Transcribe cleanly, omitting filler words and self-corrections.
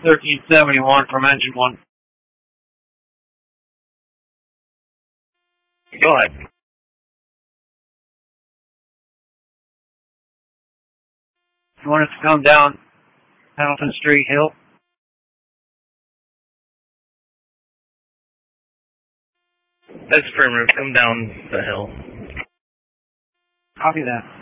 1371 from engine 1. Go ahead. You want us to come down Hamilton Street Hill? That's affirmative. Come down the hill. Copy that.